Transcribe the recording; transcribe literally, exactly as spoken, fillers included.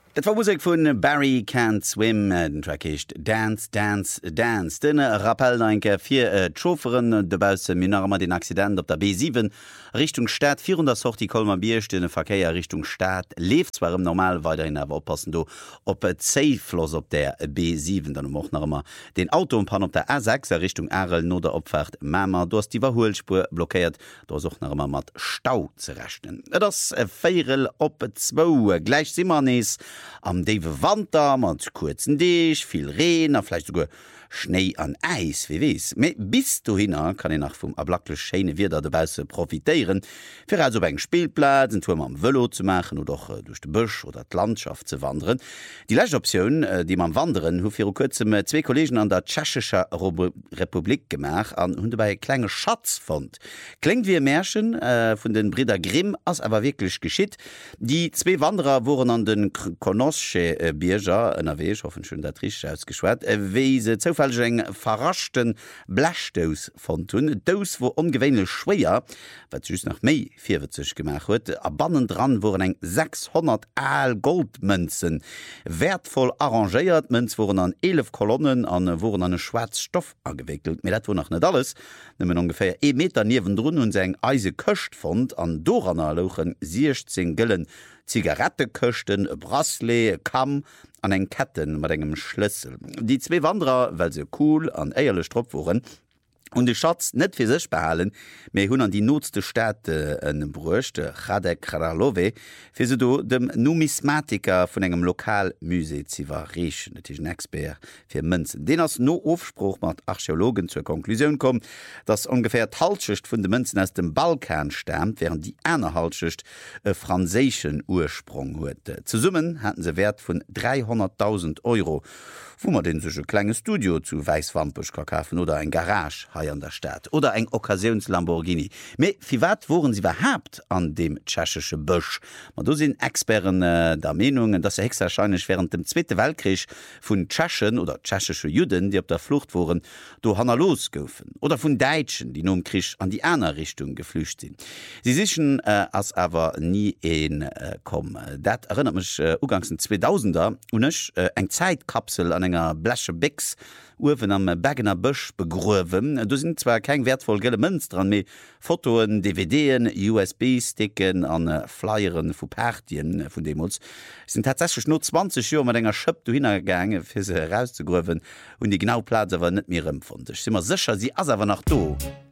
Dat war Musik vun Barry Can't Swim, den Track ist Dance, Dance, Dance. Den Rappeldenke fir äh, Chauffeuren debause Minormer den Accident op der B sieben Richtung Stadt vierhundert Sorti Kolmer Bier den Verkehr Richtung Stadt lebt zwar im normal weiterhin aber oppassen du op Zefloss op der B sieben dann mo noch immer den Auto und Pan op der A sechs Richtung Arel no der opfahrt Mama du hast die Überholspur blockiert da such noch immer mat Stau zu rechnen. Das Feierel op zwei gleich simmer nees am Dave Wander mat kurzen Deeg, viel Rehen, vielleicht sogar Schnee an Eis, wie wies. Me bis du hinner kann ich nach vum ablaklech Scheine wieder dabei profitieren, fir also beim Spielplatz, en Turm am Velo zu machen oder doch äh, durch de Busch oder die Landschaft zu wandern. Die letzte Option, äh, die man wandern, hu fir kurzem äh, zwei Kollegen an der Tschechischer Republik gemacht an hun dabei kleine Schatz fand. Klingt wie ein Märchen äh, von den Brüder Grimm, as aber wirklich geschieht. Die zwei Wanderer wurden an den Konosche äh, Bierger, N R W, ich hoffe schön dat richtig ausgeschwert, äh, wie se zufällig eng verraschten Blechtos von tun. Dos wo ungewöhnlich schwer, wat just nach méi vierzig gemacht huet. A bannen dran wurden eng sechshundert Aal Goldmünzen wertvoll arrangiert. Münz wurden an elf Kolonnen an wurden an schwarz Stoff angewickelt. Mir dat wo noch net alles. Nimmen ungefähr e Meter neben drun und seg eise köcht fand an Doraner lochen sechzehn Güllen Zigaretteköchten, Bracelet, Kamm an eng Ketten mat engem Schlüssel. Die zwei Wanderer, weil se cool an eierle Stropp waren, und de Schatz net fir sech behalen, méi hunn an die notste Städte en Bruchte Radek Kralove fir se do dem Numismatiker vun engem Lokalmuse ziwarrechen, net een Expert fir Mënzen. Den ass no Aufspruch mat Archäologen zur Konklusion kom, dats ungefähr d'Halschicht vun de Mënzen aus dem Balkan stammt, während die Äner Halschicht e franzéschen Ursprung huet. Zu summen hatten se Wert vun dreihunderttausend Euro, wo man den sech kleine Studio zu Weißwampech kaufen oder ein Garage hier an der Stadt oder ein Occasionslamborghini. Me wie wat woren sie überhaupt an dem tschechische Busch? Man do sind Experten äh, der Meinung, dass er höchstwahrscheinlich während dem Zweiten Weltkrieg von Tschechen oder tschechische Juden, die auf der Flucht waren, do Hanna losgoufen oder von Deutschen, die nur im Krieg an die andere Richtung geflüchtet sind. Sie sichern äh, als aber nie in äh, kommen. Dat erinnert mich äh, ugangs in zweitausender und ich äh, eng Zeitkapsel an enger Bläsche Bix Uwen am Bergener Busch begruwen. Du sind zwar kein wertvoll gelle Münz dran, méi Fotoen, D V D'n, U S B-Sticken an äh, Flyeren vu Partien äh, vun Demos. sind tatsächlich nur zwanzig Jahre mit enger Schöpp du hingegangen, fir se herauszugruwen und die genau Platz awer net mir empfund. Ich bin mir sicher, sie as awer nach do.